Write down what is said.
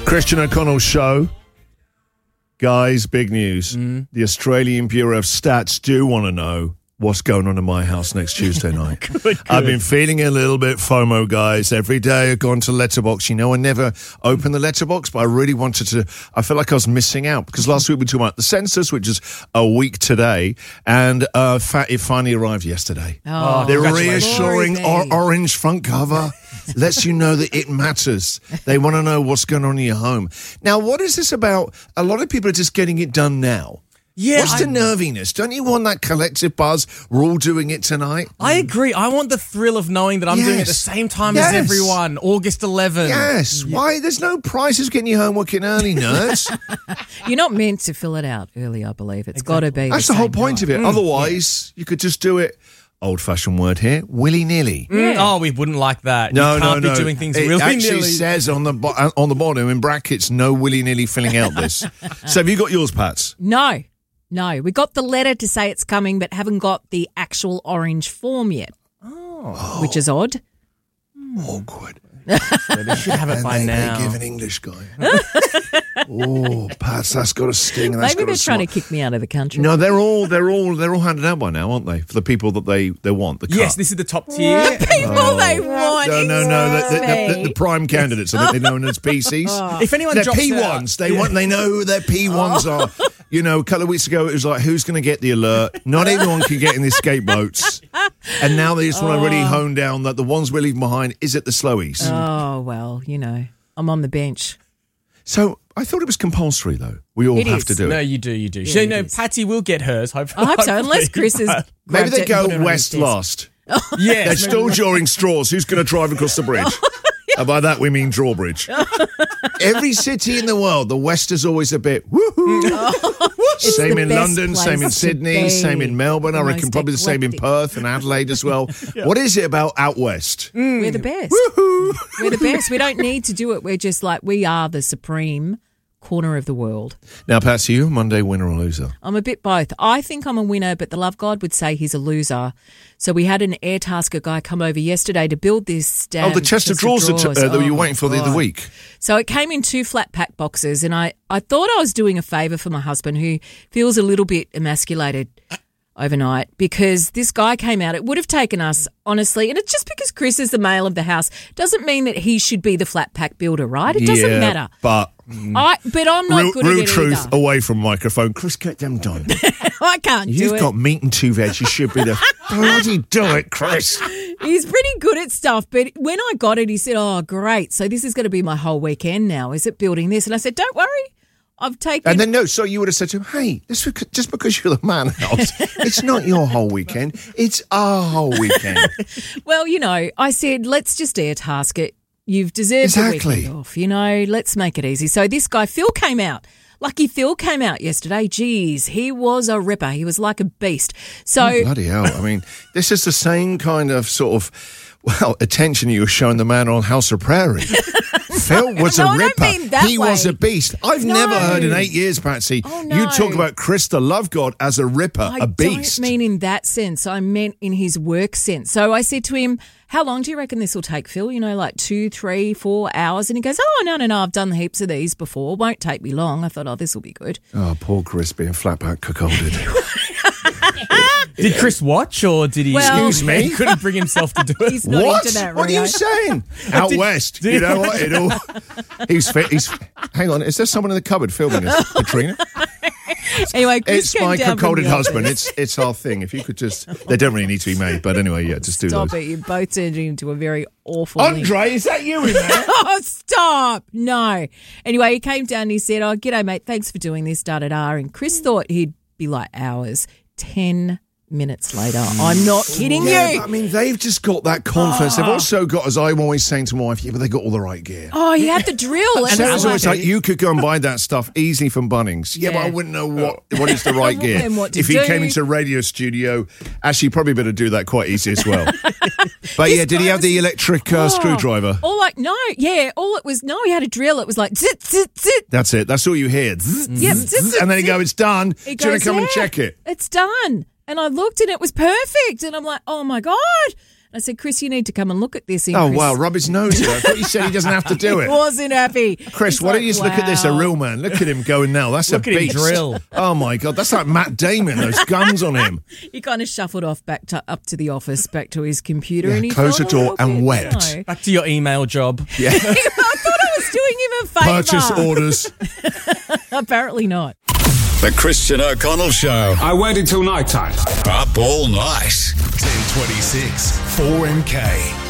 Christian O'Connell Show. Guys, big news. The Australian Bureau of Stats do want to know what's going on in my house next Tuesday night. Good. I've been feeling a little bit FOMO, guys. Every day I've gone to Letterboxd. You know, I never open the Letterboxd, but I really wanted to. I felt like I was missing out because last week we talked about the census, which is a week today, and it finally arrived yesterday. Oh, the reassuring orange front cover lets you know that it matters. They want to know what's going on in your home. Now, what is this about? A lot of people are just getting it done now. Yeah, what's the nerviness? Don't you want that collective buzz? We're all doing it tonight. I agree. I want the thrill of knowing that I'm doing it at the same time as everyone. August 11th. Yes. Yeah. Why? There's no prizes getting your homework in early, nerds. You're not meant to fill it out early, I believe. It's got to be. That's the whole point of it. Otherwise, you could just do it. Old-fashioned word here, willy-nilly. Oh, we wouldn't like that. No, you can't be doing things it willy-nilly. It actually says on the bottom in brackets, no willy-nilly filling out this. So have you got yours, Pats? No. We got the letter to say it's coming, but haven't got the actual orange form yet. Oh. Which is odd. Awkward. They should have it by now. They give an English guy. Oh, Pats, that's got a sting. And Maybe they're trying to kick me out of the country. No, they're all handed out by now, aren't they? For the people that they want. The yes, cut. this is the top tier. The people they want. No. The prime candidates. I think they're known as PCs. If anyone they're drops P1s. They know who their P1s are. You know, a couple of weeks ago, it was like, who's going to get the alert? Not everyone can get in the escape boats. And now they just want to really hone down that the ones we're leaving behind is it the slowies. Oh, well, you know, I'm on the bench. So I thought it was compulsory, though. We all have to do it. No, you do. Yeah, So, no, Patty will get hers, hopefully. I hope so, unless Chris is... Maybe they go west last. Yes. They're still drawing straws. Who's going to drive across the bridge? And by that, we mean drawbridge. Every city in the world, the West is always a bit woohoo. Same in London, same in Sydney, same in Melbourne. I reckon probably the same in Perth and Adelaide as well. Yeah. What is it about out West? We're the best. Woohoo! We're the best. We don't need to do it. We're just like, we are the supreme corner of the world. Now, Patsy, you a Monday winner or loser? I'm a bit both. I think I'm a winner, but the love god would say he's a loser. So we had an Airtasker guy come over yesterday to build this stand. Oh, the chest of drawers that you were waiting for the other week. So it came in 2 flat pack boxes, and I thought I was doing a favour for my husband, who feels a little bit emasculated overnight, because this guy came out. It would have taken us, honestly, and it's just because Chris is the male of the house doesn't mean that he should be the flat pack builder, right? It doesn't matter. But I'm not good at it real truth either. away from microphone. Chris, get them done. I can't do it. You've got meat and 2 veg. You should be the bloody do it, Chris. He's pretty good at stuff, but when I got it, he said, oh, great. So this is going to be my whole weekend now. Is it building this? And I said, don't worry. I've taken... And then, so you would have said to him, hey, just because you're the man house, it's not your whole weekend. It's our whole weekend. Well, you know, I said, let's just Airtask it. You've deserved a weekend off, you know, let's make it easy. So this guy, Phil, came out. Lucky Phil came out yesterday. Geez, he was a ripper. He was like a beast. So bloody hell. I mean, this is the same kind of sort of, attention you were showing the man on House of Prairie. Phil was a ripper. He was a beast. I've never heard in 8 years, Patsy, you talk about Chris the Love God as a ripper, a beast. I don't mean in that sense. I meant in his work sense. So I said to him, how long do you reckon this will take, Phil? You know, like 2, 3, 4 hours? And he goes, oh, no, I've done heaps of these before. Won't take me long. I thought, this will be good. Oh, poor Chris being flat back cuckolded. Did Chris watch, or did he? Excuse me, he couldn't bring himself to do it. He's not into that, What are you saying? Out west, you know what? He's fit. Hang on, is there someone in the cupboard filming this, Katrina? Anyway, Chris it's my cuckolded husband. It's our thing. If you could just, they don't really need to be made, but anyway, yeah, just do those. Stop it! You both turned into a very awful. Andre, is that you in there? Oh, stop! No. Anyway, he came down and he said, "Oh, g'day, mate. Thanks for doing this." And Chris thought he'd be like hours. 10 minutes later. I'm not kidding you. I mean, they've just got that confidence. They've also got, as I'm always saying to my wife, but they got all the right gear. Oh, he had the drill. And Sarah's always like, you could go and buy that stuff easily from Bunnings. Yeah, but I wouldn't know what is the right gear. If he came into a radio studio, actually, probably better do that quite easy as well. But did he have the electric screwdriver? All it was, he had a drill. It was like, zit, zit, zit. That's it. That's all you hear. Zzz, yep, zit, zit, and then he goes, it's done. Do you want to come and check it? It's done. And I looked and it was perfect. And I'm like, oh, my God. I said, Chris, you need to come and look at this. Oh, wow, rub his nose in. I thought you said he doesn't have to do it. Wasn't happy. Chris, why don't you just look at this, a real man? Look at him going now. That's Look a at him beast. drill. Oh, my God. That's like Matt Damon, those guns on him. He kind of shuffled off up to the office, back to his computer. Yeah, and he closed felt the door a little and bit, wept. you know. Back to your email job. Yeah. I thought I was doing him a favour. Purchase orders. Apparently not. The Christian O'Connell Show. I waited till night time. Up all night. 1026 4MK.